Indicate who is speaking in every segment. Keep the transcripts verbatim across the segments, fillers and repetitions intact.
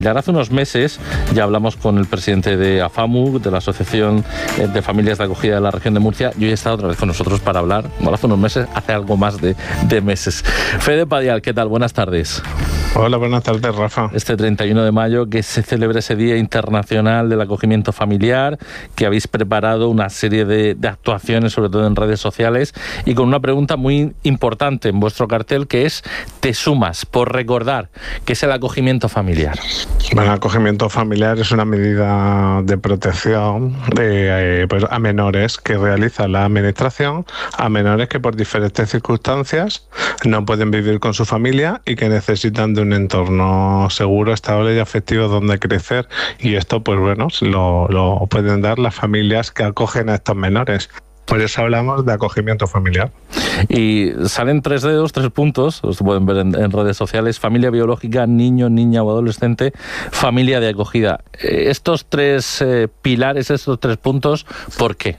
Speaker 1: Ya hace unos meses ya hablamos con el presidente de AFAMU, de la Asociación de Familias de Acogida de la Región de Murcia, y hoy está otra vez con nosotros para hablar, bueno, hace unos meses, hace algo más de, de meses. Fede Padial, ¿qué tal? Buenas tardes.
Speaker 2: Hola, buenas tardes, Rafa.
Speaker 1: Este treinta y uno de mayo, que se celebra ese Día Internacional del Acogimiento Familiar, que habéis preparado una serie de, de actuaciones, sobre todo en redes sociales, y con una pregunta muy importante en vuestro cartel, que es, ¿te sumas? Por recordar, ¿qué es el acogimiento familiar?
Speaker 2: Bueno, el acogimiento familiar es una medida de protección de, eh, pues, a menores que realiza la Administración, a menores que por diferentes circunstancias no pueden vivir con su familia y que necesitan de un entorno seguro, estable y afectivo donde crecer, y esto pues bueno, lo, lo pueden dar las familias que acogen a estos menores. Por eso hablamos de acogimiento familiar.
Speaker 1: Y salen tres dedos, tres puntos, los pueden ver en, en redes sociales: familia biológica, niño, niña o adolescente, familia de acogida. Estos tres eh, pilares, estos tres puntos, ¿por qué?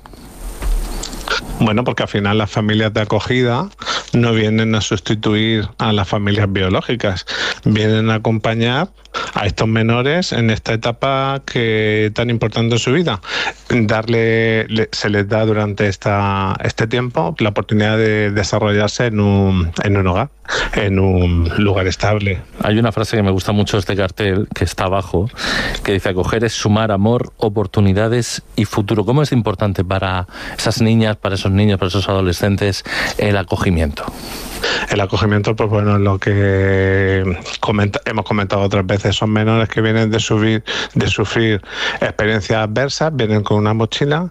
Speaker 2: Bueno, porque al final las familias de acogida no vienen a sustituir a las familias biológicas, vienen a acompañar a estos menores en esta etapa que tan importante en su vida. Darle, le, se les da durante esta, este tiempo la oportunidad de desarrollarse en un, en un hogar, en un lugar estable.
Speaker 1: Hay una frase que me gusta mucho de este cartel, que está abajo, que dice: acoger es sumar amor, oportunidades y futuro. ¿Cómo es importante para esas niñas, para esos niños, para esos adolescentes, el acogimiento?
Speaker 2: El acogimiento, pues bueno, lo que comenta, hemos comentado otras veces, son menores que vienen de subir, de sufrir experiencias adversas, vienen con una mochila,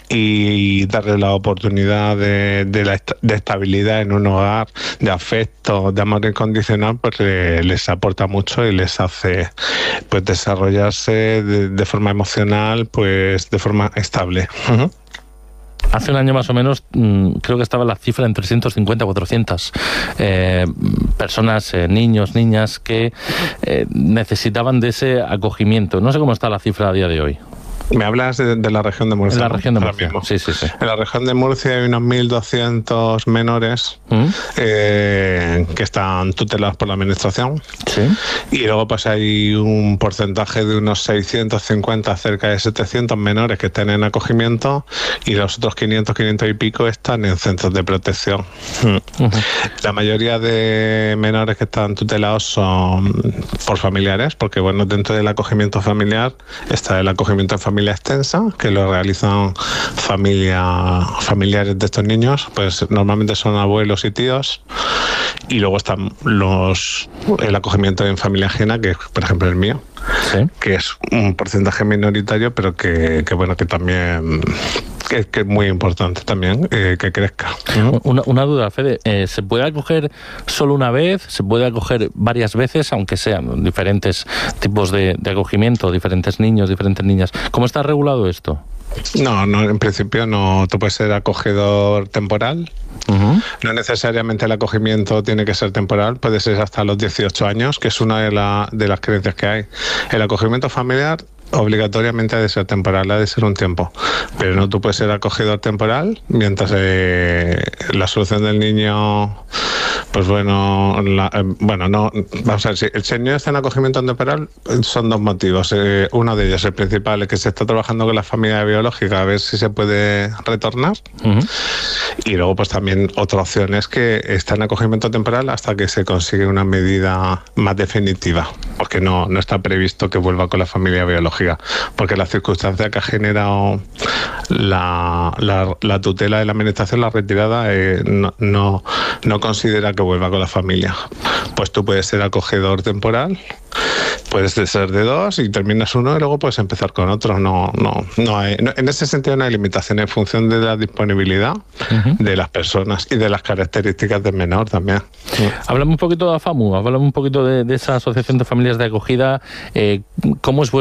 Speaker 2: y darles la oportunidad de, de, la, de estabilidad en un hogar, de afecto, de amor incondicional, pues le, les aporta mucho y les hace pues desarrollarse de, de forma emocional, pues de forma estable. Uh-huh.
Speaker 1: Hace un año más o menos, creo que estaba la cifra en trescientos cincuenta, cuatrocientas eh, personas, eh, niños, niñas, que eh, necesitaban de ese acogimiento. No sé cómo está la cifra a día de hoy.
Speaker 2: Me hablas de, de la región de Murcia.
Speaker 1: En la región de Murcia, sí, sí, sí.
Speaker 2: En la región de Murcia hay unos mil doscientos menores ¿Mm? eh, que están tutelados por la Administración.
Speaker 1: Sí.
Speaker 2: Y luego pues hay un porcentaje de unos seiscientos cincuenta, cerca de setecientos menores que están en acogimiento, y los otros quinientos, quinientos y pico están en centros de protección. Uh-huh. La mayoría de menores que están tutelados son por familiares, porque bueno, dentro del acogimiento familiar está el acogimiento en familia familia extensa, que lo realizan familia, familiares de estos niños, pues normalmente son abuelos y tíos, y luego están los el acogimiento en familia ajena, que es por ejemplo el mío, ¿sí? Que es un porcentaje minoritario, pero que, que bueno, que también que, que es muy importante también eh, que crezca.
Speaker 1: Una, una duda, Fede, eh, ¿se puede acoger solo una vez? ¿Se puede acoger varias veces, aunque sean diferentes tipos de, de acogimiento, diferentes niños, diferentes niñas? ¿Cómo está regulado esto?
Speaker 2: No, no, en principio no. Tú puedes ser acogedor temporal. Uh-huh. No necesariamente el acogimiento tiene que ser temporal, puede ser hasta los dieciocho años, que es una de, la, de las creencias que hay. El acogimiento familiar obligatoriamente ha de ser temporal, ha de ser un tiempo, pero no, tú puedes ser acogedor temporal mientras eh, la solución del niño, pues bueno, la, eh, bueno, no, vamos a ver, si el niño está en acogimiento temporal, son dos motivos. Eh, uno de ellos, el principal, es que se está trabajando con la familia biológica a ver si se puede retornar. Uh-huh. Y luego pues también otra opción es que está en acogimiento temporal hasta que se consigue una medida más definitiva, porque no, no está previsto que vuelva con la familia biológica, porque la circunstancia que ha generado la, la, la tutela de la Administración, la retirada, eh, no, no, no considera que vuelva con la familia. Pues tú puedes ser acogedor temporal, puedes ser de dos y terminas uno y luego puedes empezar con otro. No, no, no hay, no, en ese sentido no hay limitación en función de la disponibilidad uh-huh. de las personas y de las características del menor también.
Speaker 1: Sí. Hablamos un poquito de AFAMU, hablamos un poquito de, de esa Asociación de Familias de Acogida. Eh, ¿Cómo es vuestra labor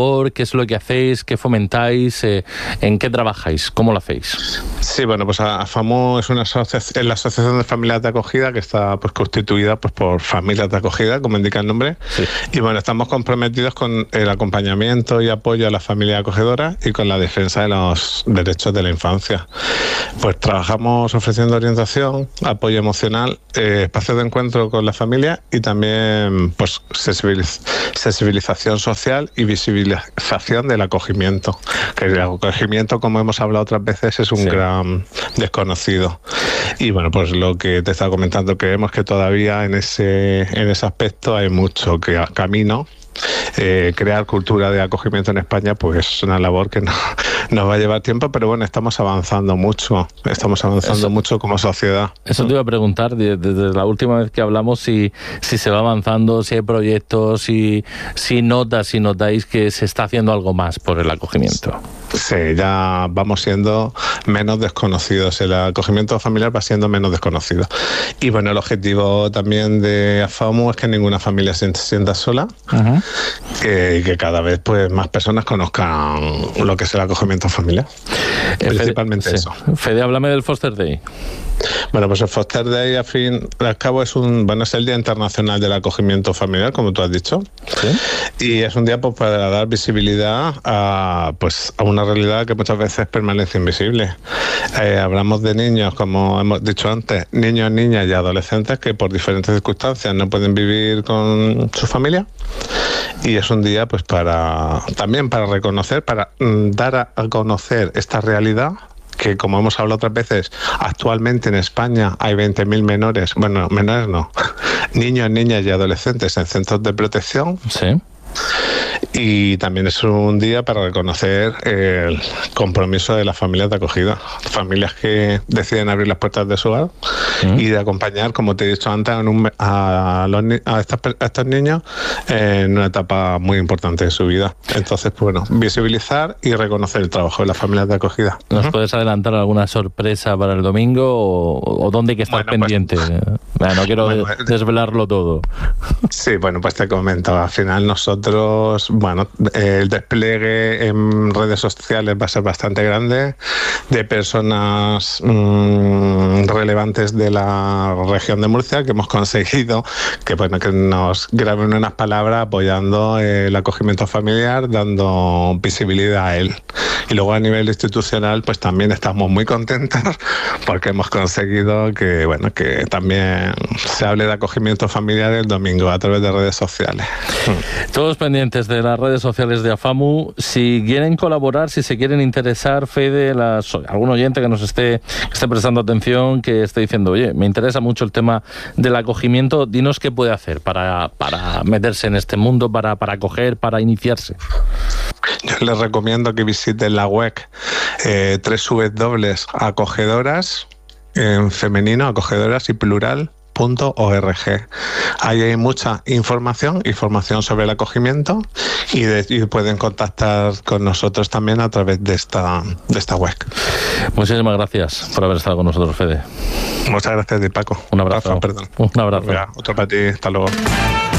Speaker 1: labor, qué es lo que hacéis, qué fomentáis, eh, en qué trabajáis, cómo lo hacéis.
Speaker 2: Sí, bueno, pues AFAMU es una asociación, es la Asociación de Familias de Acogida, que está pues constituida pues por familias de acogida, como indica el nombre. Sí. Y bueno, estamos comprometidos con el acompañamiento y apoyo a las familias acogedoras y con la defensa de los derechos de la infancia. Pues trabajamos ofreciendo orientación, apoyo emocional, eh, espacios de encuentro con la familia y también pues sensibiliz- sensibilización social y visibilización del acogimiento. Que el acogimiento, como hemos hablado otras veces, es un sí. gran desconocido. Y bueno, pues lo que te estaba comentando, creemos que todavía en ese, en ese aspecto hay mucho que camino. Eh, crear cultura de acogimiento en España pues es una labor que no, nos va a llevar tiempo, pero bueno, estamos avanzando mucho, estamos avanzando eso, mucho como sociedad.
Speaker 1: Eso te iba a preguntar desde la última vez que hablamos, si, si se va avanzando, si hay proyectos, si, si notas, si notáis que se está haciendo algo más por el acogimiento.
Speaker 2: Sí, ya vamos siendo menos desconocidos, el acogimiento familiar va siendo menos desconocido. Y bueno, el objetivo también de AFAMU es que ninguna familia se sienta sola. Uh-huh. Que, que cada vez pues más personas conozcan lo que es el acogimiento familiar. Eh, Principalmente
Speaker 1: Fede,
Speaker 2: eso.
Speaker 1: Sí. Fede, háblame del Foster Day.
Speaker 2: Bueno, pues el Foster Day, al fin y al cabo, es un bueno es el Día Internacional del Acogimiento Familiar, como tú has dicho. ¿Sí? Y es un día pues para dar visibilidad a pues a una realidad que muchas veces permanece invisible. Eh, hablamos de niños, como hemos dicho antes, niños, niñas y adolescentes que por diferentes circunstancias no pueden vivir con su familia. Y es un día pues para también para reconocer, para mm, dar a, a conocer esta realidad, que como hemos hablado otras veces, actualmente en España hay veinte mil menores, bueno, menores no, niños, niñas y adolescentes en centros de protección. Sí. Y también es un día para reconocer el compromiso de las familias de acogida, familias que deciden abrir las puertas de su hogar mm. y de acompañar, como te he dicho antes, en un, a, los, a, estas, a estos niños en una etapa muy importante de su vida. Entonces, pues bueno, visibilizar y reconocer el trabajo de las familias de acogida.
Speaker 1: ¿Nos uh-huh. puedes adelantar alguna sorpresa para el domingo o, o dónde hay que estar bueno, pendiente? Pues, bueno, no quiero bueno, desvelarlo todo.
Speaker 2: Sí, bueno, pues te comento, al final nosotros... Bueno, el despliegue en redes sociales va a ser bastante grande, de personas mmm, relevantes de la región de Murcia, que hemos conseguido que, bueno, que nos graben unas palabras apoyando el acogimiento familiar, dando visibilidad a él. Y luego a nivel institucional, pues también estamos muy contentos porque hemos conseguido que, bueno, que también se hable de acogimiento familiar el domingo a través de redes sociales.
Speaker 1: Todos pendientes de las redes sociales de AFAMU. Si quieren colaborar, si se quieren interesar, Fede, las, algún oyente que nos esté, que esté prestando atención, que esté diciendo, oye, me interesa mucho el tema del acogimiento, dinos qué puede hacer para, para meterse en este mundo, para, para acoger, para iniciarse.
Speaker 2: Yo les recomiendo que visiten la web eh, w w w punto acogedoras en femenino, acogedoras y plural punto org. Ahí hay mucha información, información sobre el acogimiento y, de, y pueden contactar con nosotros también a través de esta, de esta web.
Speaker 1: Muchísimas gracias por haber estado con nosotros, Fede.
Speaker 2: Muchas gracias, Paco.
Speaker 1: Un abrazo.
Speaker 2: Rafa, perdón.
Speaker 1: Un abrazo.
Speaker 2: Venga, otro para ti. Hasta luego.